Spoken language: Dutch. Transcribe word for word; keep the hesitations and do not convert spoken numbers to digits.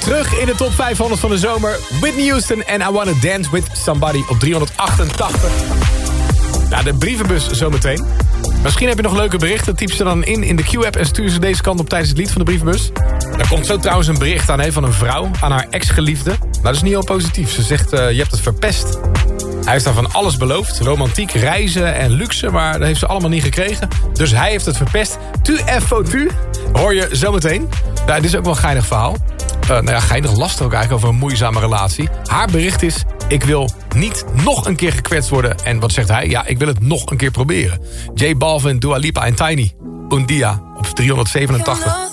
terug in de top vijfhonderd van de zomer. Whitney Houston en I Wanna Dance With Somebody op driehonderdachtentachtig. Nou, de brievenbus zometeen. Misschien heb je nog leuke berichten. Typ ze dan in in de Q-app en stuur ze deze kant op tijdens het lied van de brievenbus. Daar komt zo trouwens een bericht aan he, van een vrouw aan haar ex-geliefde. Nou, dat is niet heel positief. Ze zegt, uh, je hebt het verpest. Hij heeft daar van alles beloofd. Romantiek, reizen en luxe, maar dat heeft ze allemaal niet gekregen. Dus hij heeft het verpest. Tu es foutu. Hoor je zometeen. Nou, dit is ook wel een geinig verhaal. Uh, nou ja, geinig lastig ook eigenlijk over een moeizame relatie. Haar bericht is, ik wil niet nog een keer gekwetst worden. En wat zegt hij? Ja, ik wil het nog een keer proberen. J Balvin, Dua Lipa en Tiny. Un dia op driehonderdzevenentachtig.